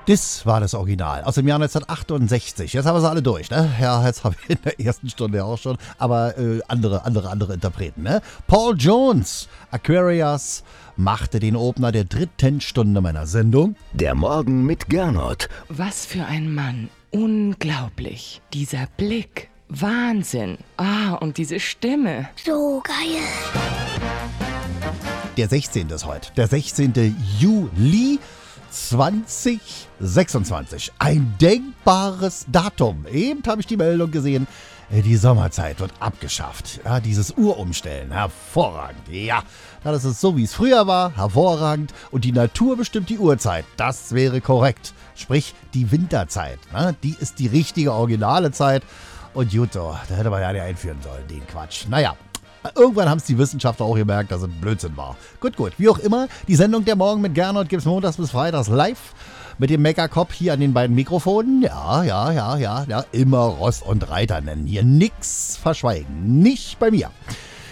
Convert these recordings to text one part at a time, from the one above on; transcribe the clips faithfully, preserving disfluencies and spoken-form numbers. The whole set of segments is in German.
Das war das Original aus dem Jahr neunzehnhundertachtundsechzig. Jetzt haben wir sie alle durch, ne? Ja, jetzt habe ich in der ersten Stunde auch schon, aber äh, andere, andere, andere Interpreten, ne? Paul Jones, Aquarius, machte den Opener der dritten Stunde meiner Sendung. Der Morgen mit Gernot. Was für ein Mann. Unglaublich. Dieser Blick. Wahnsinn. Ah, und diese Stimme. So geil. Der sechzehnte ist heute. Der sechzehnte Juli zweitausendsechsundzwanzig. Ein denkbares Datum. Eben habe ich die Meldung gesehen. Die Sommerzeit wird abgeschafft. Ja, dieses Uhrumstellen, hervorragend. Ja, das ist so, wie es früher war, hervorragend. Und die Natur bestimmt die Uhrzeit. Das wäre korrekt. Sprich, die Winterzeit. Ne? Die ist die richtige, originale Zeit. Und gut, so, da hätte man ja nicht einführen sollen, den Quatsch. Naja, irgendwann haben es die Wissenschaftler auch gemerkt, dass es Blödsinn war. Gut, gut, wie auch immer, die Sendung der Morgen mit Gernot gibt es montags bis freitags live. Mit dem Meckerkopf hier an den beiden Mikrofonen. Ja, ja, ja, ja, ja, immer Ross und Reiter nennen. Hier nix verschweigen. Nicht bei mir.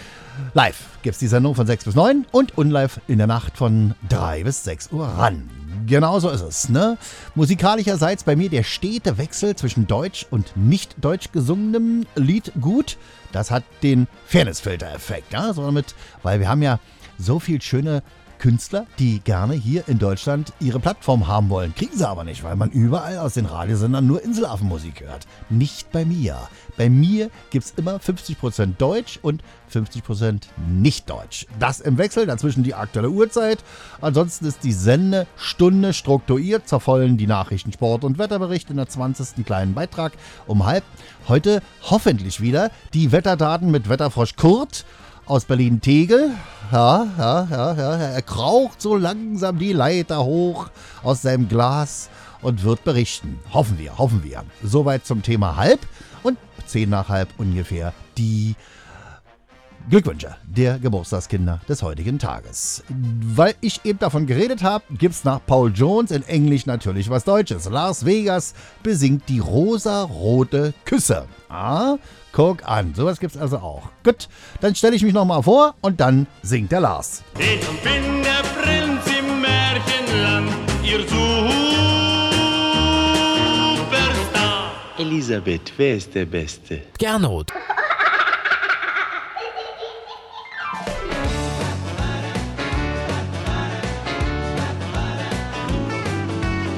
Live gibt es die Sendung von sechs bis neun und unlive in der Nacht von drei bis sechs Uhr ran. Genau so ist es, ne? Musikalischerseits bei mir der stete Wechsel zwischen deutsch und nicht deutsch gesungenem Lied gut. Das hat den Fairnessfilter-Effekt, ja? So damit, weil wir haben ja so viel schöne Künstler, die gerne hier in Deutschland ihre Plattform haben wollen. Kriegen sie aber nicht, weil man überall aus den Radiosendern nur Inselaffenmusik hört. Nicht bei mir. Bei mir gibt es immer fünfzig Prozent Deutsch und fünfzig Prozent nicht Deutsch. Das im Wechsel, dazwischen die aktuelle Uhrzeit. Ansonsten ist die Sendestunde strukturiert, zerfallen die Nachrichten, Sport und Wetterbericht in der zwanzigsten kleinen Beitrag um halb. Heute hoffentlich wieder die Wetterdaten mit Wetterfrosch Kurt aus Berlin-Tegel. Ja, ja, ja, ja, er kraucht so langsam die Leiter hoch aus seinem Glas und wird berichten. Hoffen wir, hoffen wir. Soweit zum Thema halb und zehn nach halb ungefähr die Glückwünsche der Geburtstagskinder des heutigen Tages. Weil ich eben davon geredet habe, gibt's nach Paul Jones in Englisch natürlich was Deutsches. Las Vegas besingt die rosa-rote Küsse. Ah, guck an, sowas gibt's also auch. Gut, dann stelle ich mich nochmal vor und dann singt der Lars. Ich bin der Prinz im Märchenland, ihr Superstar. Elisabeth, wer ist der Beste? Gernot.